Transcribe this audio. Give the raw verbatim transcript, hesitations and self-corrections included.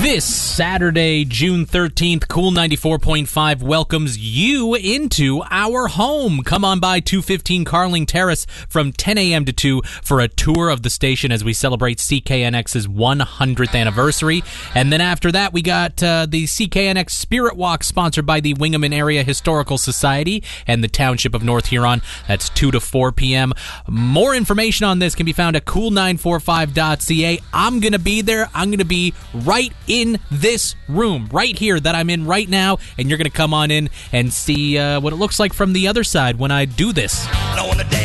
This Saturday, June thirteenth, Cool ninety-four point five welcomes you into our home. Come on by two fifteen Carling Terrace from ten a.m. to two for a tour of the station as we celebrate C K N X's one hundredth anniversary. And then after that, we got uh, the C K N X Spirit Walk sponsored by the Wingaman Area Historical Society and the Township of North Huron. That's two to four p.m. More information on this can be found at cool nine forty-five dot c a. I'm going to be there. I'm going to be right in this room, right here that I'm in right now, and you're going to come on in and see uh, what it looks like from the other side when I do this.